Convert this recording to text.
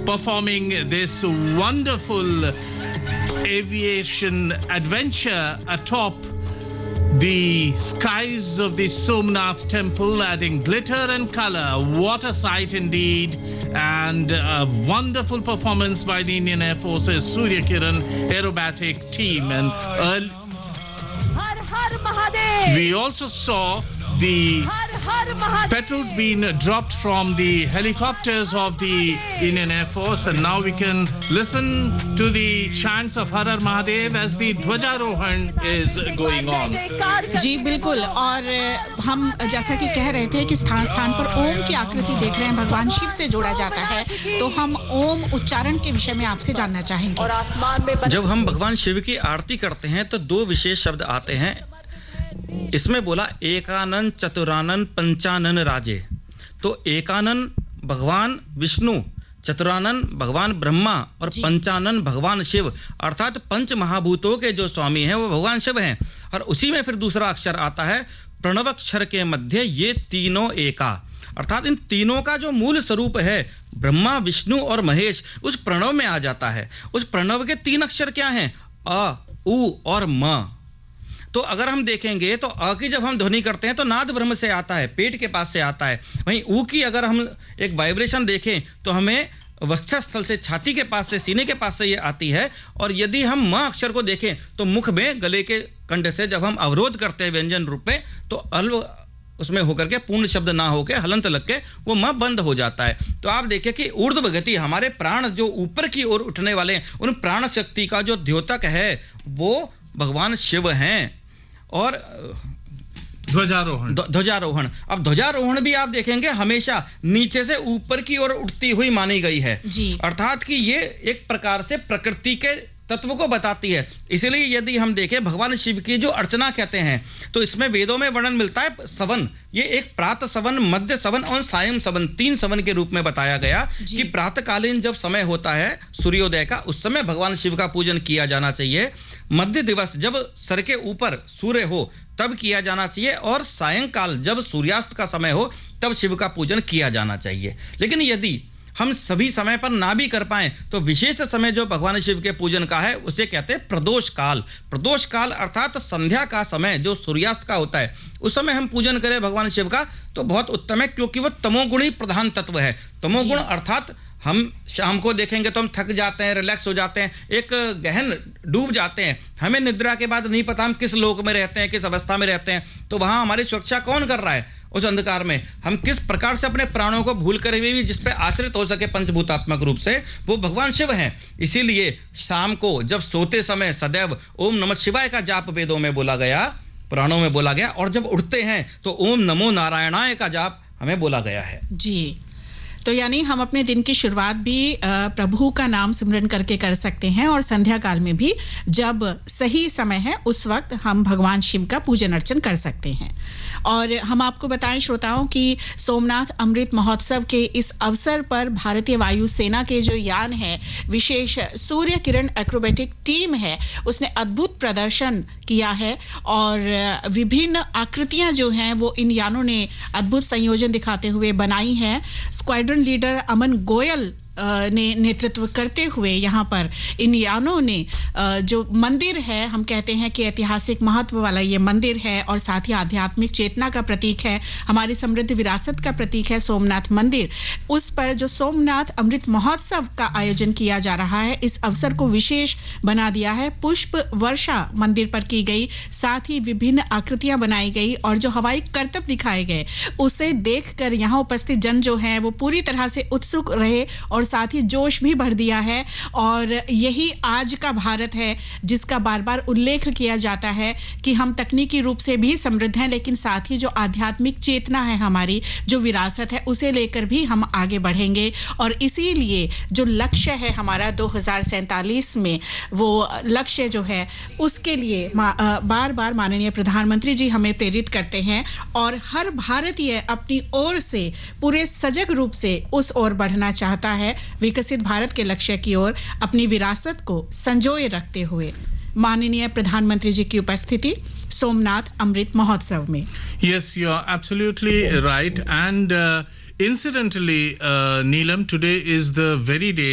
performing this wonderful aviation adventure atop the skies of the Somnath temple, adding glitter and color. What a sight indeed, and a wonderful performance by the Indian Air Force's Surya Kiran aerobatic team. And we also saw the petals being dropped from the helicopters of the Indian Air Force, and now we can listen to the chants of Har Har Mahadev as the Dhwajarohan is going on. जी बिल्कुल, और हम जैसा कि कह रहे थे कि स्थान स्थान पर ओम की आकृति देख रहे हैं, भगवान शिव से जोड़ा जाता है, तो हम ओम उच्चारण के विषय में आपसे जानना चाहेंगे। और आसमान में जब हम भगवान शिव की आरती करते हैं तो दो विशेष शब्द आते हैं। इसमें बोला एकानन चतुरानन पंचानन राजे, तो एकानन भगवान विष्णु, चतुरानन भगवान ब्रह्मा और पंचानन भगवान शिव, अर्थात पंच महाभूतों के जो स्वामी हैं वो भगवान शिव हैं। और उसी में फिर दूसरा अक्षर आता है प्रणव अक्षर के मध्य ये तीनों एका, अर्थात इन तीनों का जो मूल स्वरूप है ब्रह्मा विष्णु और महेश उस प्रणव में आ जाता है। उस प्रणव के तीन अक्षर क्या हैं? अ, उ और म। तो अगर हम देखेंगे तो अ की जब हम ध्वनि करते हैं तो नाद ब्रह्म से आता है, पेट के पास से आता है। वहीं ऊ की अगर हम एक वाइब्रेशन देखें तो हमें वक्षस्थल से, छाती के पास से, सीने के पास से ये आती है। और यदि हम म अक्षर को देखें तो मुख में गले के कंठ से जब हम अवरोध करते हैं व्यंजन रूप में तो अल्व उसमें होकर के पूर्ण शब्द ना होके हलंत लग के वो म बंद हो जाता है। तो आप देखिए कि ऊर्ध्व गति, हमारे प्राण जो ऊपर की ओर उठने वाले उन प्राण शक्ति का जो द्योतक है वो भगवान शिव हैं। और ध्वजारोहण, अब ध्वजारोहण भी आप देखेंगे हमेशा नीचे से ऊपर की ओर उठती हुई मानी गई है, अर्थात कि ये एक प्रकार से प्रकृति के तत्व को बताती है। इसलिए यदि हम देखें भगवान शिव की जो अर्चना कहते हैं तो इसमें वेदों में वर्णन मिलता है सवन, ये एक प्रातः सवन, मध्य सवन और सायं सवन, तीन सवन के रूप में बताया गया कि प्रातःकालीन जब समय होता है सूर्योदय का उस समय भगवान शिव का पूजन किया जाना चाहिए। मध्य दिवस जब सर के ऊपर सूर्य हो तब किया जाना चाहिए, और सायंकाल जब सूर्यास्त का समय हो तब शिव का पूजन किया जाना चाहिए। लेकिन यदि हम सभी समय पर ना भी कर पाएं तो विशेष समय जो भगवान शिव के पूजन का है उसे कहते हैं प्रदोष काल। प्रदोष काल अर्थात संध्या का समय जो सूर्यास्त का होता है उस समय हम पूजन करें भगवान शिव का तो बहुत उत्तम है, क्योंकि वह तमोगुणी प्रधान तत्व है। तमोगुण अर्थात हम शाम को देखेंगे तो हम थक जाते हैं, रिलैक्स हो जाते हैं, एक गहन डूब जाते हैं, हमें निद्रा के बाद नहीं पता हम किस लोक में रहते हैं, किस अवस्था में रहते हैं। तो वहां हमारी सुरक्षा कौन कर रहा है? उस अंधकार में हम किस प्रकार से अपने प्राणों को भूल कर भी जिस पे आश्रित हो सके पंचभूतात्मक रूप से वो भगवान शिव हैं। इसीलिए शाम को जब सोते समय सदैव ओम नमः शिवाय का जाप वेदों में बोला गया, पुराणों में बोला गया, और जब उठते हैं तो ओम नमो नारायणाय का जाप हमें बोला गया है। जी, तो यानी हम अपने दिन की शुरुआत भी प्रभु का नाम सिमरन करके कर सकते हैं, और संध्या काल में भी जब सही समय है उस वक्त हम भगवान शिव का पूजन अर्चन कर सकते हैं। और हम आपको बताएं श्रोताओं कि सोमनाथ अमृत महोत्सव के इस अवसर पर भारतीय वायुसेना के जो यान है विशेष सूर्य किरण एक्रोबेटिक टीम है उसने अद्भुत प्रदर्शन किया है, और विभिन्न आकृतियां जो हैं वो इन यानों ने अद्भुत संयोजन दिखाते हुए बनाई है। स्क्वाड्रन लीडर अमन गोयल ने नेतृत्व करते हुए यहाँ पर इन यानों ने जो मंदिर है, हम कहते हैं कि ऐतिहासिक महत्व वाला ये मंदिर है और साथ ही आध्यात्मिक चेतना का प्रतीक है, हमारी समृद्ध विरासत का प्रतीक है सोमनाथ मंदिर। उस पर जो सोमनाथ अमृत महोत्सव का आयोजन किया जा रहा है इस अवसर को विशेष बना दिया है। पुष्प वर्षा मंदिर पर की गई, साथ ही विभिन्न आकृतियां बनाई गई और जो हवाई करतब दिखाए गए उसे देखकर यहाँ उपस्थित जन जो है वो पूरी तरह से उत्सुक रहे और साथ ही जोश भी भर दिया है। और यही आज का भारत है जिसका बार बार उल्लेख किया जाता है कि हम तकनीकी रूप से भी समृद्ध हैं, लेकिन साथ ही जो आध्यात्मिक चेतना है, हमारी जो विरासत है, उसे लेकर भी हम आगे बढ़ेंगे। और इसीलिए जो लक्ष्य है हमारा 2047 में, वो लक्ष्य जो है उसके लिए बार बार माननीय प्रधानमंत्री जी हमें प्रेरित करते हैं और हर भारतीय अपनी ओर से पूरे सजग रूप से उस ओर बढ़ना चाहता है, विकसित भारत के लक्ष्य की ओर अपनी विरासत को संजोए रखते हुए। माननीय प्रधानमंत्री जी की उपस्थिति सोमनाथ अमृत महोत्सव में। Yes, you are absolutely right. And incidentally, Neelam, today is the very day